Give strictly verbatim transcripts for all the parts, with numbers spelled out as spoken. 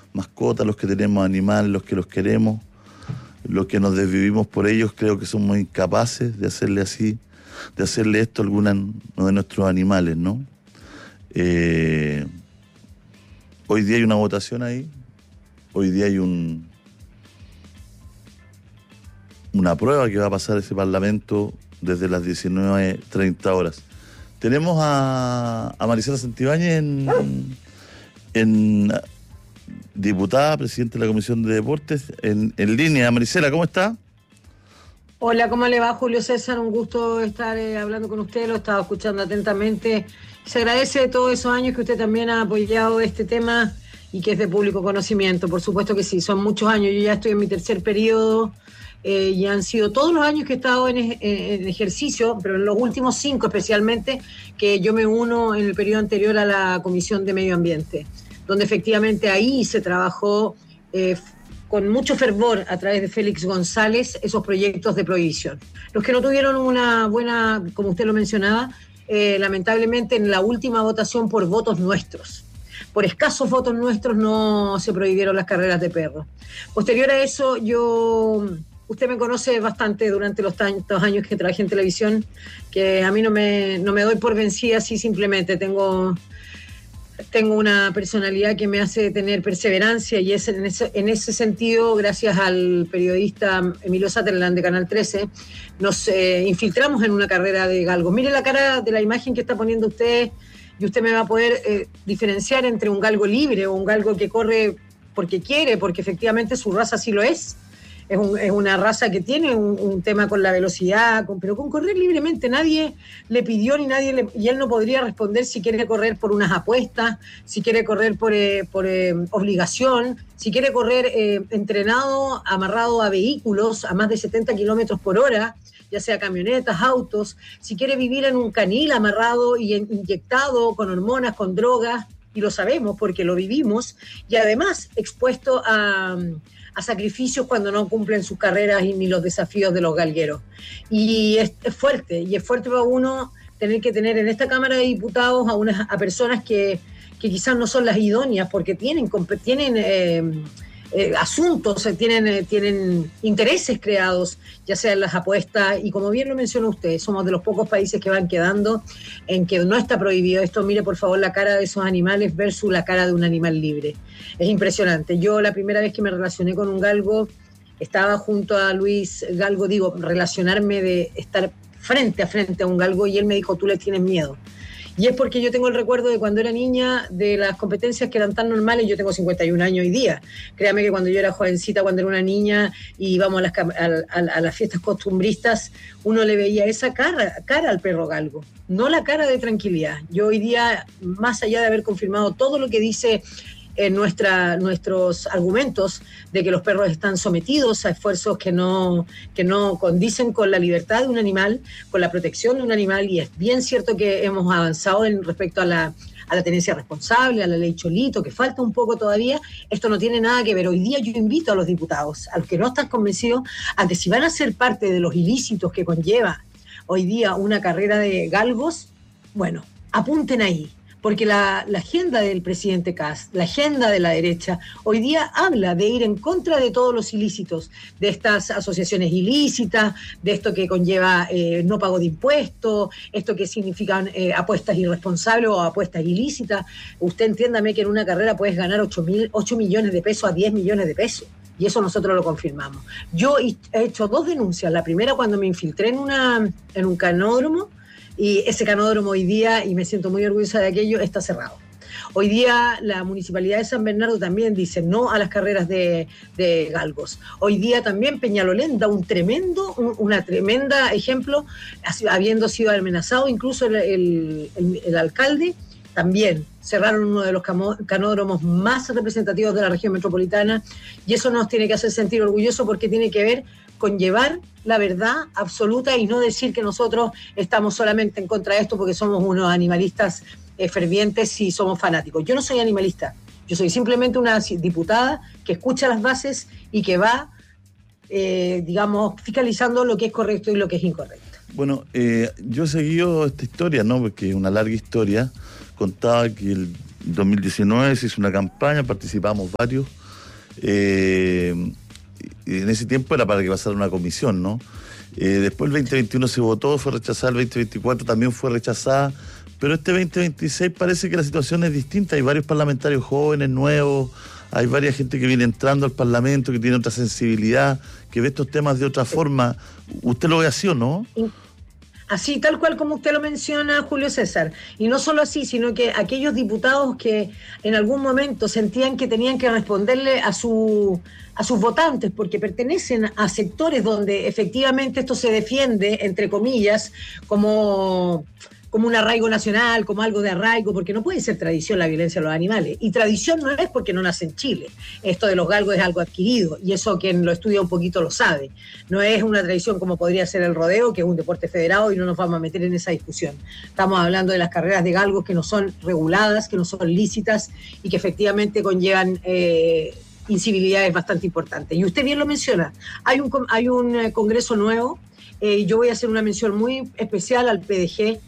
mascotas, los que tenemos animales, los que los queremos, los que nos desvivimos por ellos, creo que somos incapaces de hacerle así, de hacerle esto a alguno de nuestros animales, ¿no? Eh, hoy día hay una votación ahí, hoy día hay un una prueba que va a pasar ese Parlamento desde las diecinueve treinta horas. Tenemos a, a Marisela Santibáñez en, en diputada, presidenta de la Comisión de Deportes, en, en línea. Marisela, ¿cómo está? Hola, ¿cómo le va, Julio César? Un gusto estar eh, hablando con usted, lo he estado escuchando atentamente. Se agradece todos esos años que usted también ha apoyado este tema y que es de público conocimiento. Por supuesto que sí, son muchos años. Yo ya estoy en mi tercer periodo eh, y han sido todos los años que he estado en, en ejercicio, pero en los últimos cinco especialmente, que yo me uno en el periodo anterior a la Comisión de Medio Ambiente, donde efectivamente ahí se trabajó eh, con mucho fervor a través de Félix González esos proyectos de prohibición. Los que no tuvieron una buena, como usted lo mencionaba, eh, lamentablemente en la última votación por votos nuestros, por escasos votos nuestros no se prohibieron las carreras de perros. Posterior a eso, yo, usted me conoce bastante durante los tantos años que trabajé en televisión, que a mí no me, no me doy por vencida así simplemente, tengo... Tengo una personalidad que me hace tener perseverancia y es en ese, en ese sentido, gracias al periodista Emilio Sutherland de Canal trece, nos eh, infiltramos en una carrera de galgos. Mire la cara de la imagen que está poniendo usted y usted me va a poder eh, diferenciar entre un galgo libre o un galgo que corre porque quiere, porque efectivamente su raza sí lo es. Es, un, es una raza que tiene un, un tema con la velocidad, con, pero con correr libremente. Nadie le pidió ni nadie le, y él no podría responder si quiere correr por unas apuestas, si quiere correr por, eh, por eh, obligación, si quiere correr eh, entrenado, amarrado a vehículos a más de setenta kilómetros por hora, ya sea camionetas, autos, si quiere vivir en un canil amarrado y inyectado con hormonas, con drogas, y lo sabemos porque lo vivimos, y además expuesto a... a sacrificios cuando no cumplen sus carreras y ni los desafíos de los galgueros. Y es, es fuerte, y es fuerte para uno tener que tener en esta Cámara de Diputados a, unas, a personas que, que quizás no son las idóneas, porque tienen, tienen eh, eh, asuntos, tienen, eh, tienen intereses creados, ya sea en las apuestas, y como bien lo mencionó usted, somos de los pocos países que van quedando en que no está prohibido esto. Mire por favor la cara de esos animales versus la cara de un animal libre. Es impresionante. Yo la primera vez que me relacioné con un galgo, estaba junto a Luis Galgo, digo, relacionarme de estar frente a frente a un galgo, y él me dijo, tú le tienes miedo. Y es porque yo tengo el recuerdo de cuando era niña, de las competencias que eran tan normales. Yo tengo cincuenta y un años hoy día. Créame que cuando yo era jovencita, cuando era una niña, y íbamos a las, a, a, a las fiestas costumbristas, uno le veía esa cara, cara al perro galgo, no la cara de tranquilidad. Yo hoy día, más allá de haber confirmado todo lo que dice en nuestra, nuestros argumentos de que los perros están sometidos a esfuerzos que no, que no condicen con la libertad de un animal, con la protección de un animal, y es bien cierto que hemos avanzado en respecto a la, a la tenencia responsable, a la ley Cholito, que falta un poco todavía. Esto no tiene nada que ver. Hoy día yo invito a los diputados, a los que no están convencidos, a que si van a ser parte de los ilícitos que conlleva hoy día una carrera de galgos, bueno, apunten ahí. Porque la, la agenda del presidente Kast, la agenda de la derecha, hoy día habla de ir en contra de todos los ilícitos, de estas asociaciones ilícitas, de esto que conlleva eh, no pago de impuestos, esto que significan eh, apuestas irresponsables o apuestas ilícitas. Usted entiéndame que en una carrera puedes ganar ocho millones de pesos a diez millones de pesos. Y eso nosotros lo confirmamos. Yo he hecho dos denuncias. La primera cuando me infiltré en, una, en un canódromo, y ese canódromo hoy día, y me siento muy orgullosa de aquello, está cerrado. Hoy día la Municipalidad de San Bernardo también dice no a las carreras de, de galgos. Hoy día también Peñalolén da un tremendo, un, una tremenda ejemplo, habiendo sido amenazado incluso el, el, el, el alcalde. También cerraron uno de los canódromos más representativos de la región metropolitana, y eso nos tiene que hacer sentir orgullosos porque tiene que ver con llevar la verdad absoluta y no decir que nosotros estamos solamente en contra de esto porque somos unos animalistas eh, fervientes y somos fanáticos. Yo no soy animalista, yo soy simplemente una diputada que escucha las bases y que va, eh, digamos, fiscalizando lo que es correcto y lo que es incorrecto. Bueno, eh, yo he seguido esta historia, ¿no? Porque es una larga historia. Contaba que el dos mil diecinueve se hizo una campaña, participamos varios Eh, y en ese tiempo era para que pasara una comisión, ¿no? Eh, después el veinte veintiuno se votó, fue rechazada, el veinte veinticuatro también fue rechazada, pero este veinte veintiséis parece que la situación es distinta. Hay varios parlamentarios jóvenes, nuevos, hay varias gente que viene entrando al Parlamento, que tiene otra sensibilidad, que ve estos temas de otra forma. ¿Usted lo ve así o no? Así, tal cual como usted lo menciona, Julio César. Y no solo así, sino que aquellos diputados que en algún momento sentían que tenían que responderle a su a sus votantes, porque pertenecen a sectores donde efectivamente esto se defiende, entre comillas, como... como un arraigo nacional, como algo de arraigo, porque no puede ser tradición la violencia a los animales. Y tradición no es porque no nace en Chile. Esto de los galgos es algo adquirido, y eso quien lo estudia un poquito lo sabe. No es una tradición como podría ser el rodeo, que es un deporte federado, y no nos vamos a meter en esa discusión. Estamos hablando de las carreras de galgos que no son reguladas, que no son lícitas, y que efectivamente conllevan eh, incivilidades bastante importantes. Y usted bien lo menciona, hay un, hay un congreso nuevo, eh, yo voy a hacer una mención muy especial al P D G,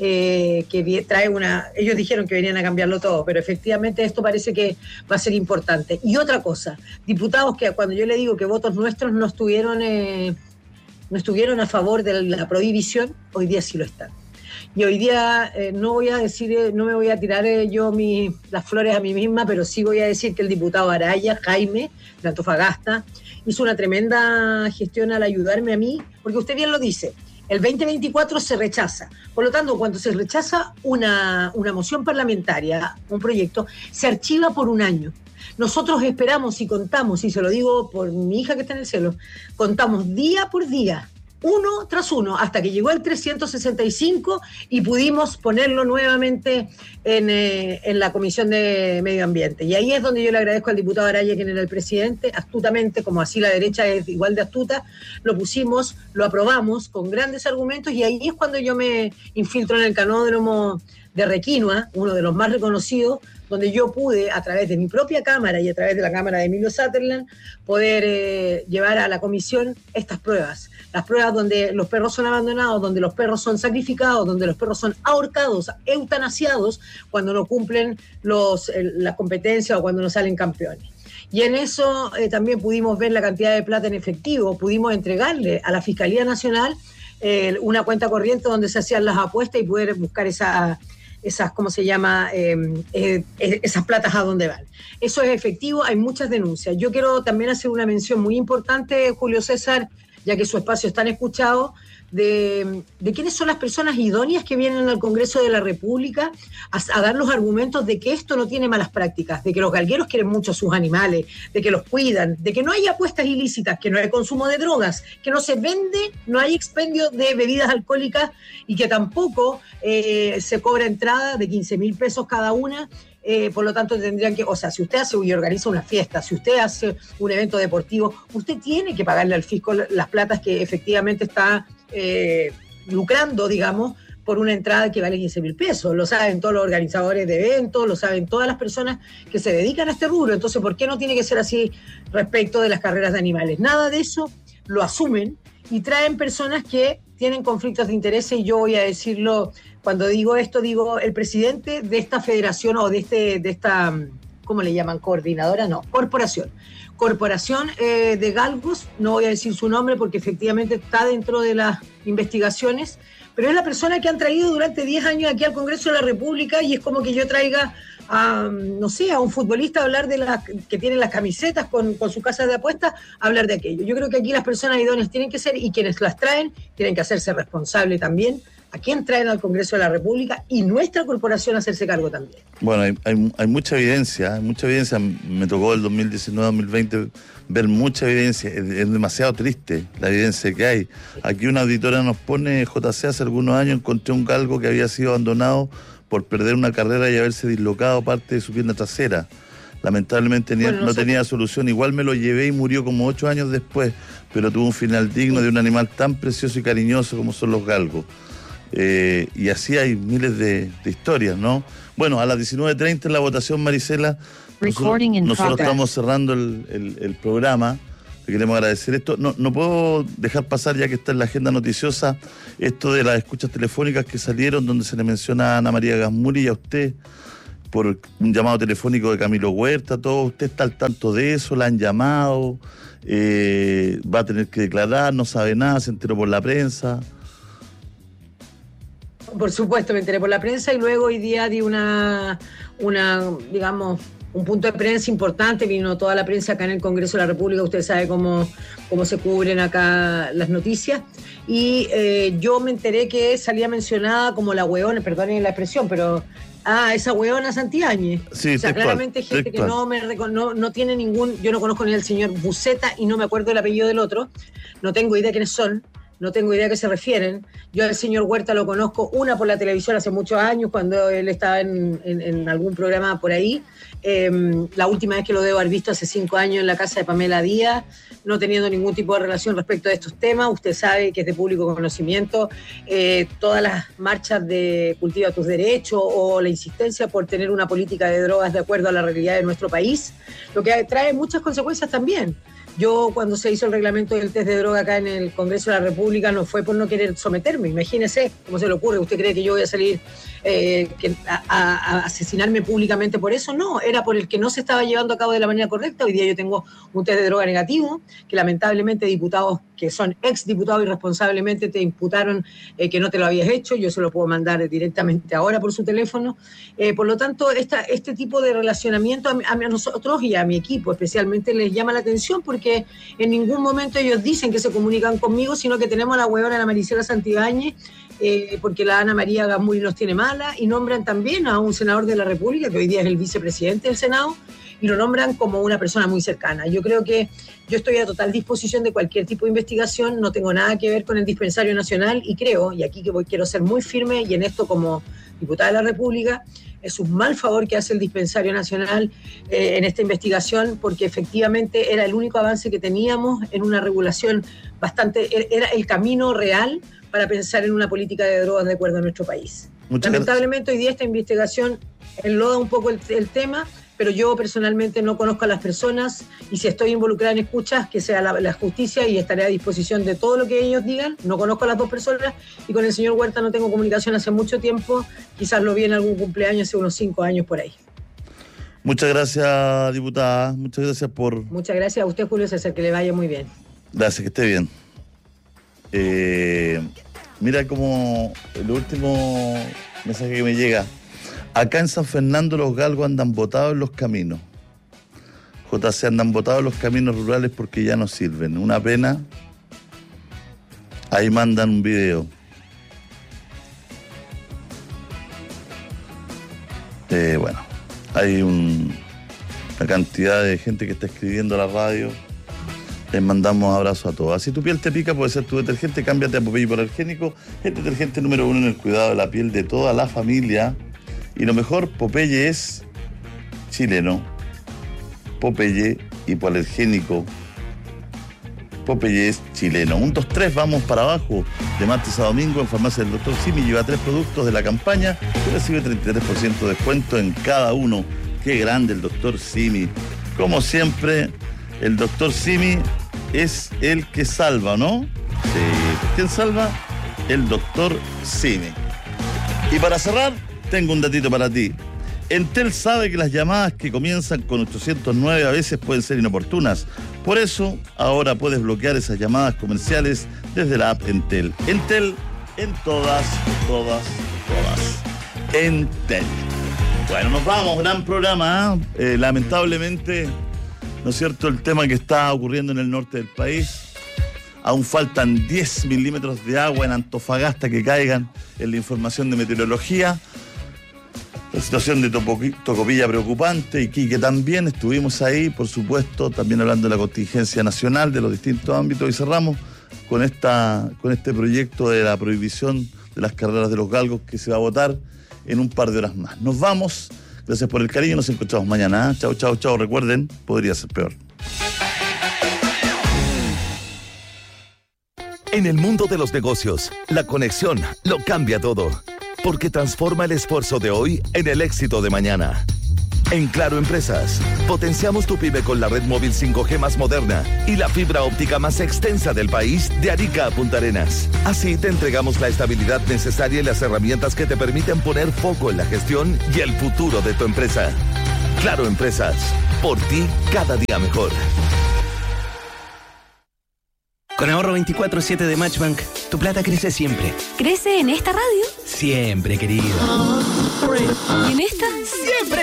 Eh, que trae una... Ellos dijeron que venían a cambiarlo todo, pero efectivamente esto parece que va a ser importante. Y otra cosa, diputados que cuando yo le digo que votos nuestros no estuvieron, eh, no estuvieron a favor de la prohibición, hoy día sí lo están. Y hoy día eh, no voy a decir, eh, no me voy a tirar eh, yo mi, las flores a mí misma, pero sí voy a decir que el diputado Araya, Jaime, de Antofagasta, hizo una tremenda gestión al ayudarme a mí, porque usted bien lo dice, el veinte veinticuatro se rechaza. Por lo tanto, cuando se rechaza una, una moción parlamentaria, un proyecto, se archiva por un año. Nosotros esperamos y contamos, y se lo digo por mi hija que está en el cielo, contamos día por día, uno tras uno, hasta que llegó el trescientos sesenta y cinco y pudimos ponerlo nuevamente en, eh, en la Comisión de Medio Ambiente. Y ahí es donde yo le agradezco al diputado Araya, quien era el presidente, astutamente, como así la derecha es igual de astuta, lo pusimos, lo aprobamos con grandes argumentos, y ahí es cuando yo me infiltro en el canódromo de Requinoa, uno de los más reconocidos, donde yo pude, a través de mi propia Cámara y a través de la Cámara de Emilio Sutherland, poder eh, llevar a la comisión estas pruebas. Las pruebas donde los perros son abandonados, donde los perros son sacrificados, donde los perros son ahorcados, eutanasiados, cuando no cumplen los, eh, las competencias o cuando no salen campeones. Y en eso eh, también pudimos ver la cantidad de plata en efectivo, pudimos entregarle a la Fiscalía Nacional eh, una cuenta corriente donde se hacían las apuestas y poder buscar esa... esas, ¿cómo se llama? Eh, eh, esas platas a dónde van. Eso es efectivo, hay muchas denuncias. Yo quiero también hacer una mención muy importante, Julio César, ya que su espacio es tan escuchado, de, de quiénes son las personas idóneas que vienen al Congreso de la República a, a dar los argumentos de que esto no tiene malas prácticas, de que los galgueros quieren mucho a sus animales, de que los cuidan, de que no hay apuestas ilícitas, que no hay consumo de drogas, que no se vende, no hay expendio de bebidas alcohólicas y que tampoco eh, se cobra entrada de quince mil pesos cada una. Eh, por lo tanto tendrían que, o sea, si usted hace y organiza una fiesta, si usted hace un evento deportivo, usted tiene que pagarle al fisco las platas que efectivamente está eh, lucrando, digamos, por una entrada que vale quince mil pesos. Lo saben todos los organizadores de eventos, lo saben todas las personas que se dedican a este rubro. Entonces, ¿por qué no tiene que ser así respecto de las carreras de animales? Nada de eso lo asumen y traen personas que tienen conflictos de interés, y yo voy a decirlo, cuando digo esto, digo el presidente de esta federación o de este de esta, ¿cómo le llaman? Coordinadora, no, corporación. Corporación eh, de galgos, no voy a decir su nombre porque efectivamente está dentro de las investigaciones, pero es la persona que han traído durante diez años aquí al Congreso de la República, y es como que yo traiga a, no sé, a un futbolista a hablar de las que tienen las camisetas con, con su casa de apuestas, a hablar de aquello. Yo creo que aquí las personas idóneas tienen que ser, y quienes las traen tienen que hacerse responsable también a quién traen al Congreso de la República, y nuestra corporación hacerse cargo también. Bueno, hay, hay, hay mucha evidencia, hay mucha evidencia. Me tocó el dos mil diecinueve dos mil veinte ver mucha evidencia. Es, es demasiado triste la evidencia que hay. Aquí una auditora nos pone, J C, hace algunos años encontré un galgo que había sido abandonado por perder una carrera y haberse dislocado parte de su pierna trasera. Lamentablemente bueno, no nosotros... tenía solución. Igual me lo llevé y murió como ocho años después, pero tuvo un final digno sí. de un animal tan precioso y cariñoso como son los galgos. Eh, y así hay miles de, de historias, ¿no? Bueno, a las diecinueve treinta en la votación, Marisela, nosotros, nosotros estamos cerrando el, el, el programa. Le queremos agradecer esto. No, no puedo dejar pasar, ya que está en la agenda noticiosa, esto de las escuchas telefónicas que salieron, donde se le menciona a Ana María Gasmuri y a usted. por un llamado telefónico de Camilo Huerta, todo. ¿Usted está al tanto de eso? ¿La han llamado? Eh, ¿Va a tener que declarar? ¿No sabe nada? ¿Se enteró por la prensa? Por supuesto, me enteré por la prensa y luego hoy día di una, una digamos, un punto de prensa importante. Vino toda la prensa acá en el Congreso de la República. Usted sabe cómo, cómo se cubren acá las noticias. Y eh, yo me enteré que salía mencionada como la hueona, perdonen la expresión, pero... Ah, esa hueona Santibáñez. Sí, o sea, textual, claramente gente textual. que no me no, no tiene ningún... Yo no conozco ni al señor Buceta y no me acuerdo el apellido del otro. No tengo idea de quiénes son. No tengo idea a qué se refieren. Yo al señor Huerta lo conozco, una por la televisión hace muchos años, cuando él estaba en, en, en algún programa por ahí. Eh, la última vez que lo debo haber visto hace cinco años en la casa de Pamela Díaz, no teniendo ningún tipo de relación respecto a estos temas. Usted sabe que es de público conocimiento eh, todas las marchas de Cultiva tus Derechos o la insistencia por tener una política de drogas de acuerdo a la realidad de nuestro país, lo que trae muchas consecuencias también. Yo, cuando se hizo el reglamento del test de droga acá en el Congreso de la República, no fue por no querer someterme. Imagínese cómo se le ocurre. ¿Usted cree que yo voy a salir eh, que, a, a, a asesinarme públicamente por eso? No, era por el que no se estaba llevando a cabo de la manera correcta. Hoy día yo tengo un test de droga negativo, que lamentablemente diputados que son ex diputados irresponsablemente te imputaron eh, que no te lo habías hecho. Yo se lo puedo mandar directamente ahora por su teléfono. Eh, por lo tanto, esta, este tipo de relacionamiento a, a nosotros y a mi equipo especialmente les llama la atención, porque que en ningún momento ellos dicen que se comunican conmigo, sino que tenemos a la huevona la Maricela Santibáñez, eh, porque la Ana María Gasmuri nos tiene mala, y nombran también a un senador de la República, que hoy día es el vicepresidente del Senado, y lo nombran como una persona muy cercana. Yo creo que yo estoy a total disposición de cualquier tipo de investigación, no tengo nada que ver con el Dispensario Nacional, y creo, y aquí que voy, quiero ser muy firme, y en esto como diputada de la República, es un mal favor que hace el Dispensario Nacional eh, en esta investigación, porque efectivamente era el único avance que teníamos en una regulación bastante, era el camino real para pensar en una política de drogas de acuerdo a nuestro país. Muchas Lamentablemente gracias. Hoy día esta investigación enloda un poco el, el tema, pero yo personalmente no conozco a las personas, y si estoy involucrada en escuchas, que sea la, la justicia, y estaré a disposición de todo lo que ellos digan. No conozco a las dos personas, y con el señor Huerta no tengo comunicación hace mucho tiempo, quizás lo vi en algún cumpleaños hace unos cinco años por ahí. Muchas gracias, diputada, muchas gracias por... Muchas gracias a usted, Julio César, que le vaya muy bien. Gracias, que esté bien. Eh, mira como el último mensaje que me llega. Acá en San Fernando los galgos andan botados en los caminos. J C, andan botados en los caminos rurales porque ya no sirven. Una pena. Ahí mandan un video. Eh, bueno, hay un, una cantidad de gente que está escribiendo a la radio. Les mandamos abrazos a todos. Si tu piel te pica, puede ser tu detergente. Cámbiate a Popeye Hipoalergénico. El detergente número uno en el cuidado de la piel de toda la familia. Y lo mejor, Popeye es chileno. Popeye Hipoalergénico. Popeye es chileno. Un, dos, tres, vamos para abajo. De martes a domingo en Farmacia del Doctor Simi. Lleva tres productos de la campaña y recibe treinta y tres por ciento de descuento en cada uno. Qué grande el Doctor Simi. Como siempre, el Doctor Simi es el que salva, ¿no? Sí. ¿Quién salva? El Doctor Simi. Y para cerrar, tengo un datito para ti. Entel sabe que las llamadas que comienzan con ochocientos nueve a veces pueden ser inoportunas. Por eso, ahora puedes bloquear esas llamadas comerciales desde la app Entel. Entel, en todas, todas, todas. Entel. Bueno, nos vamos, gran programa, ¿eh? Eh, lamentablemente, ¿no es cierto?, el tema que está ocurriendo en el norte del país. Aún faltan diez milímetros de agua en Antofagasta que caigan en la información de meteorología. La situación de Tocopilla preocupante, Iquique también, estuvimos ahí, por supuesto, también hablando de la contingencia nacional, de los distintos ámbitos, y cerramos con, esta, con este proyecto de la prohibición de las carreras de los galgos que se va a votar en un par de horas más. Nos vamos, gracias por el cariño, nos encontramos mañana. ¿eh? Chao, chao, chao, recuerden, podría ser peor. En el mundo de los negocios, la conexión lo cambia todo, porque transforma el esfuerzo de hoy en el éxito de mañana. En Claro Empresas, potenciamos tu pyme con la red móvil cinco G más moderna y la fibra óptica más extensa del país de Arica a Punta Arenas. Así te entregamos la estabilidad necesaria y las herramientas que te permiten poner foco en la gestión y el futuro de tu empresa. Claro Empresas, por ti cada día mejor. Con ahorro veinticuatro siete de Matchbank, tu plata crece siempre. ¿Crece en esta radio? Siempre, querido. ¿Y en esta? ¡Siempre!